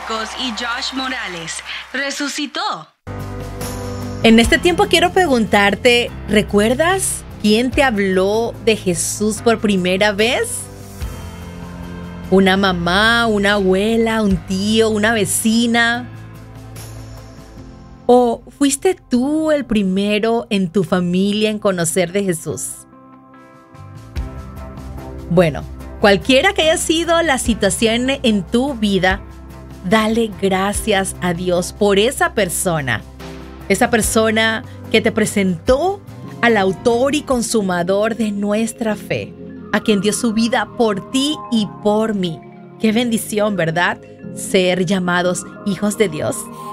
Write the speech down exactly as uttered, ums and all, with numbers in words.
Marcos y Josh Morales resucitó. En este tiempo quiero preguntarte, ¿recuerdas quién te habló de Jesús por primera vez? ¿Una mamá, una abuela, un tío, una vecina? ¿O fuiste tú el primero en tu familia en conocer de Jesús? Bueno, cualquiera que haya sido la situación en tu vida, dale gracias a Dios por esa persona. Esa persona que te presentó al autor y consumador de nuestra fe, a quien dio su vida por ti y por mí. Qué bendición, ¿verdad? Ser llamados hijos de Dios.